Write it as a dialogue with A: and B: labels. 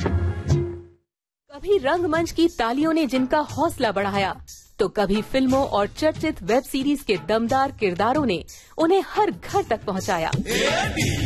A: कभी रंगमंच की तालियों ने जिनका हौसला बढ़ाया, तो कभी फिल्मों और चर्चित वेब सीरीज के दमदार किरदारों ने उन्हें हर घर तक पहुंचाया।